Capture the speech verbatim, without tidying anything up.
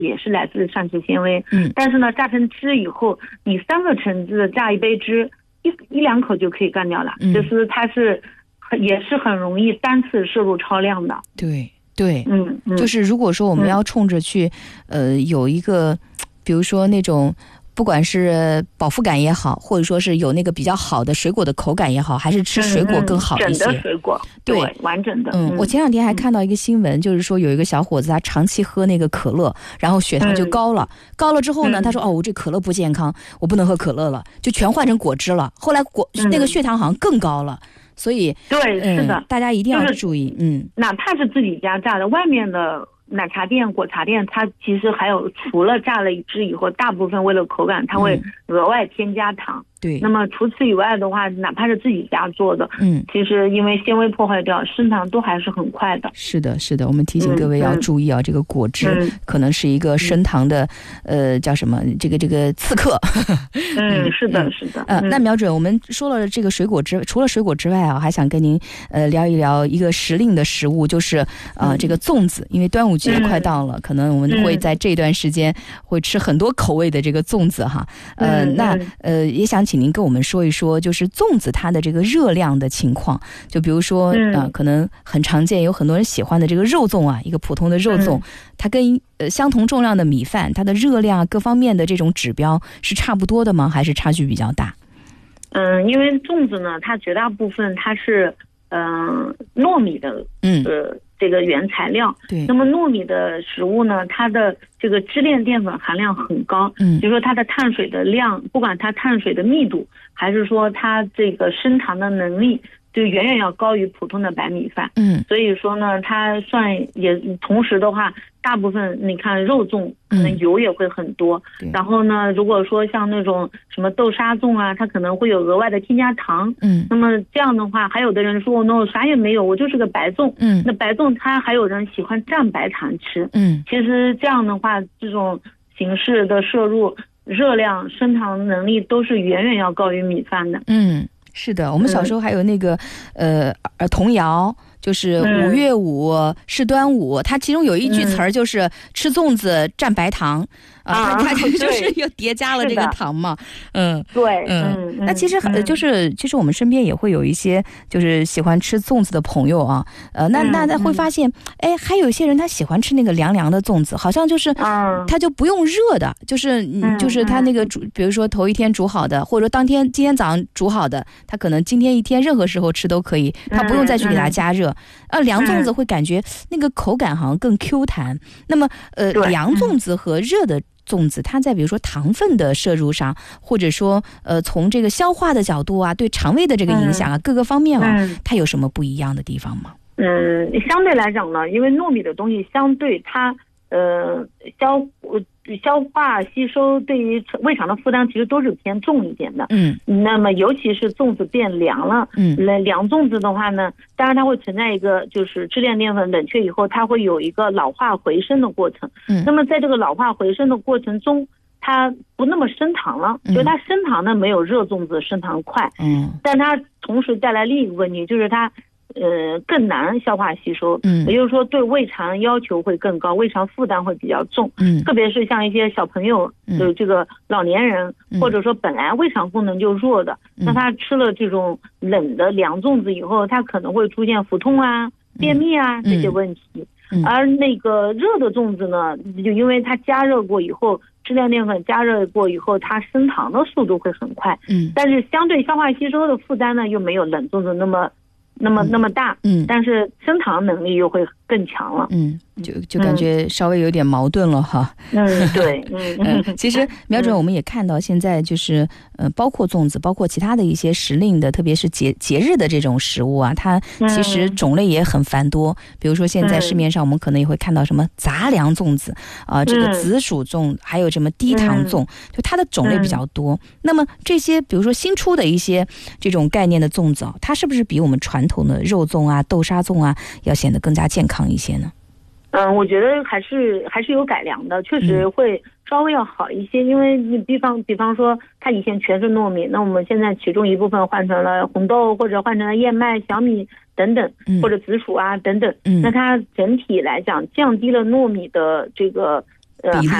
也是来自膳食纤维。 嗯， 但是呢，榨成汁以后，你三个橙子榨一杯汁，一一两口就可以干掉了。 嗯， 就是它是也是很容易单次摄入超量的。 对对， 嗯嗯， 就是如果说我们要冲着去，嗯、呃，有一个，比如说那种。不管是饱腹感也好，或者说是有那个比较好的水果的口感也好，还是吃水果更好一些。 嗯、整的水果，对，对完整的。 嗯，嗯我前两天还看到一个新闻，嗯、就是说有一个小伙子他长期喝那个可乐，然后血糖就高了。嗯、高了之后呢，嗯、他说：“哦，我这可乐不健康，我不能喝可乐了，就全换成果汁了。”后来果、嗯、那个血糖好像更高了。所以， 对， 嗯、 是的， 大家一定要注意。就是、嗯， 哪怕是自己家榨的，外面的。奶茶店、果茶店，它其实还有除了榨了汁以后，大部分为了口感，它会额外添加糖。嗯、 对。 那么除此以外的话，哪怕是自己家做的， 嗯， 其实因为纤维破坏掉，升糖都还是很快的。 是的，是的，我们提醒各位要注意啊，嗯、这个果汁、嗯、可能是一个升糖的，嗯、呃，叫什么？这个这个刺客。 嗯，是的，是的。 呃，那瞄准，我们说了这个水果之，除了水果之外啊，还想跟您呃聊一聊一个时令的食物，就是呃、嗯、这个粽子，因为端午节快到了，嗯、可能我们会在这段时间会吃很多口味的这个粽子哈。呃， 嗯、 那呃也想请您跟我们说一说，就是粽子它的这个热量的情况。就比如说，嗯、呃，可能很常见，有很多人喜欢的这个肉粽啊，一个普通的肉粽，嗯、它跟呃相同重量的米饭，它的热量各方面的这种指标是差不多的吗？还是差距比较大？ 嗯，因为粽子呢，它绝大部分它是嗯、呃、糯米的， 嗯呃。这个原材料， 对， 那么糯米的食物呢，它的这个支链淀粉含量很高， 嗯， 就是说它的碳水的量，不管它碳水的密度，还是说它这个升糖的能力，就远远要高于普通的白米饭， 嗯， 所以说呢，它算也同时的话，大部分你看肉粽可能油也会很多， 嗯、 然后呢，如果说像那种什么豆沙粽啊，它可能会有额外的添加糖， 嗯， 那么这样的话，还有的人说那我啥也没有，我就是个白粽， 嗯， 那白粽它还有人喜欢蘸白糖吃， 嗯， 其实这样的话，这种形式的摄入热量、升糖能力都是远远要高于米饭的， 嗯。是的，我们小时候还有那个、嗯、呃童谣，就是五月五是端午，它其中有一句词儿就是吃粽子蘸白糖。啊，它它就是又叠加了这个糖嘛，嗯， 对， 嗯， 嗯那其实很、嗯、就是其实我们身边也会有一些就是喜欢吃粽子的朋友啊，呃，那那那会发现，哎，还有一些人他喜欢吃那个凉凉的粽子，好像就是他就不用热的，就是就是他那个煮，比如说头一天煮好的，或者当天今天早上煮好的，他可能今天一天任何时候吃都可以，他不用再去给它加热。啊，凉粽子会感觉那个口感好像更 Q 弹。那么呃，凉粽子和热的粽子，它在比如说糖分的摄入上，或者说呃从这个消化的角度啊，对肠胃的这个影响啊，嗯、各个方面啊、嗯，它有什么不一样的地方吗？ 嗯，相对来讲呢，因为糯米的东西相对它呃消消化吸收对于胃肠的负担其实都是偏重一点的。嗯，那么尤其是粽子变凉了，嗯，凉粽子的话呢，当然它会存在一个就是支链淀粉冷却以后，它会有一个老化回升的过程。嗯，那么在这个老化回升的过程中，它不那么升糖了，嗯、就它升糖呢没有热粽子升糖快。嗯，但它同时带来另一个问题，就是它。呃，更难消化吸收，嗯，也就是说对胃肠要求会更高，胃肠负担会比较重，嗯，特别是像一些小朋友，就这个老年人，嗯、或者说本来胃肠功能就弱的，嗯、那他吃了这种冷的凉粽子以后，他可能会出现腹痛啊、便秘啊、嗯、这些问题，嗯、而那个热的粽子呢，就因为它加热过以后。支链淀粉加热过以后，它升糖的速度会很快，嗯，但是相对消化吸收的负担呢，又没有冷粽子那么。那么那么大，嗯，但是升糖能力又会更强了，嗯， 就就感觉稍微有点矛盾了哈， 嗯，对，嗯嗯，其实瞄准我们也看到现在就是呃，包括粽子，包括其他的一些时令的，特别是节节日的这种食物啊，它其实种类也很繁多。比如说现在市面上我们可能也会看到什么杂粮粽子啊、呃，这个紫薯粽，还有什么低糖粽，就它的种类比较多。那么这些比如说新出的一些这种概念的粽子啊，它是不是比我们传统的肉粽啊、豆沙粽啊要显得更加健康一些呢？ 嗯，我觉得还是还是有改良的，确实会稍微要好一些。嗯、因为你比方比方说，它以前全是糯米，那我们现在其中一部分换成了红豆，或者换成了燕麦、小米等等，嗯、或者紫薯啊等等。嗯、那它整体来讲降低了糯米的这个呃。